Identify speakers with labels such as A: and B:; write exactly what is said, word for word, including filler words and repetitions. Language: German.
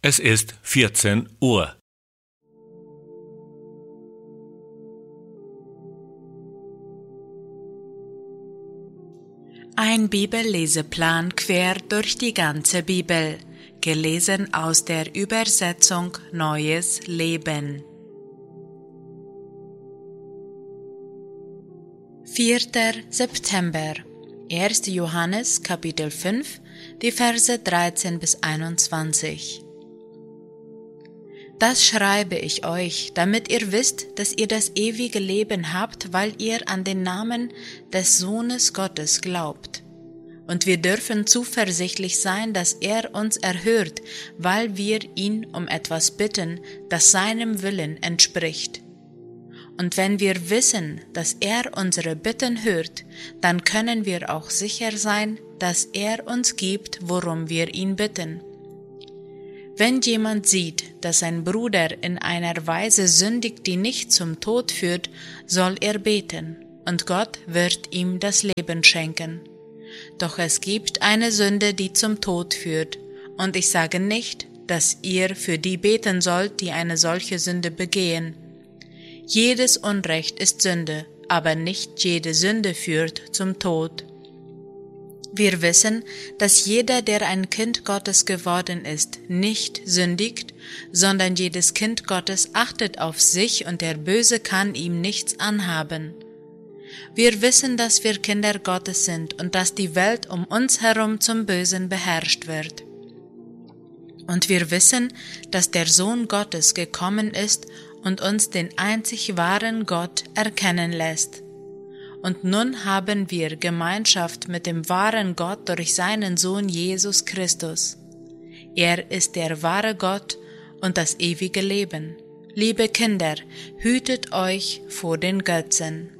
A: Es ist vierzehn Uhr.
B: Ein Bibelleseplan quer durch die ganze Bibel, gelesen aus der Übersetzung Neues Leben. vierter September, erster Johannes Kapitel fünf, die Verse dreizehn bis einundzwanzig. Das schreibe ich euch, damit ihr wisst, dass ihr das ewige Leben habt, weil ihr an den Namen des Sohnes Gottes glaubt. Und wir dürfen zuversichtlich sein, dass er uns erhört, weil wir ihn um etwas bitten, das seinem Willen entspricht. Und wenn wir wissen, dass er unsere Bitten hört, dann können wir auch sicher sein, dass er uns gibt, worum wir ihn bitten. Wenn jemand sieht, dass sein Bruder in einer Weise sündigt, die nicht zum Tod führt, soll er beten, und Gott wird ihm das Leben schenken. Doch es gibt eine Sünde, die zum Tod führt, und ich sage nicht, dass ihr für die beten sollt, die eine solche Sünde begehen. Jedes Unrecht ist Sünde, aber nicht jede Sünde führt zum Tod. Wir wissen, dass jeder, der ein Kind Gottes geworden ist, nicht sündigt, sondern jedes Kind Gottes achtet auf sich und der Böse kann ihm nichts anhaben. Wir wissen, dass wir Kinder Gottes sind und dass die Welt um uns herum zum Bösen beherrscht wird. Und wir wissen, dass der Sohn Gottes gekommen ist und uns den einzig wahren Gott erkennen lässt. Und nun haben wir Gemeinschaft mit dem wahren Gott durch seinen Sohn Jesus Christus. Er ist der wahre Gott und das ewige Leben. Liebe Kinder, hütet euch vor den Götzen.